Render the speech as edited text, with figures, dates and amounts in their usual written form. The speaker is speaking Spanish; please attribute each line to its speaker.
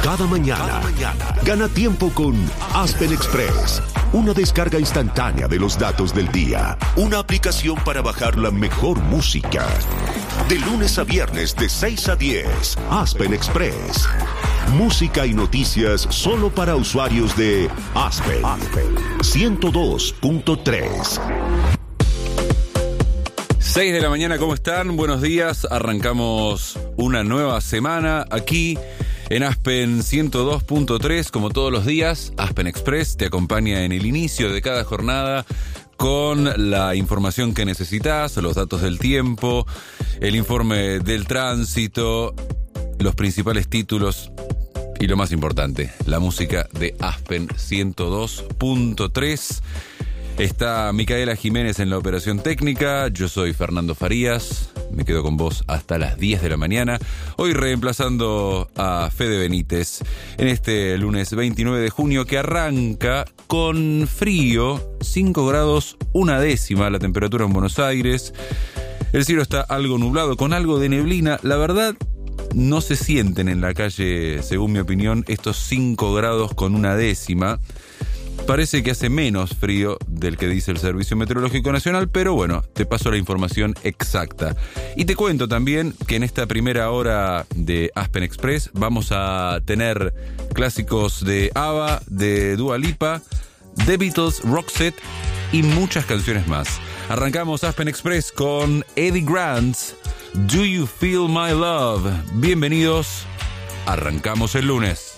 Speaker 1: cada mañana. Gana tiempo con Aspen Express, una descarga instantánea de los datos del día, una aplicación para bajar la mejor música. De lunes a viernes de 6 a 10, Aspen Express. Música y noticias solo para usuarios de Aspen 102.3.
Speaker 2: 6 de la mañana, ¿cómo están? Buenos días. Arrancamos una nueva semana aquí en Aspen 102.3. Como todos los días, Aspen Express te acompaña en el inicio de cada jornada con la información que necesitas, los datos del tiempo, el informe del tránsito, los principales títulos y lo más importante, la música de Aspen 102.3. Está Micaela Jiménez en la operación técnica, yo soy Fernando Farías, me quedo con vos hasta las 10 de la mañana, hoy reemplazando a Fede Benítez en este lunes 29 de junio que arranca con frío, 5 grados, 1 décima la temperatura en Buenos Aires, el cielo está algo nublado con algo de neblina, la verdad no se sienten en la calle, según mi opinión, estos 5 grados con 1 décima. Parece que hace menos frío del que dice el Servicio Meteorológico Nacional, pero bueno, te paso la información exacta. Y te cuento también que en esta primera hora de Aspen Express vamos a tener clásicos de ABBA, de Dua Lipa, The Beatles, Roxette y muchas canciones más. Arrancamos Aspen Express con Eddie Grant, Do You Feel My Love. Bienvenidos, arrancamos el lunes.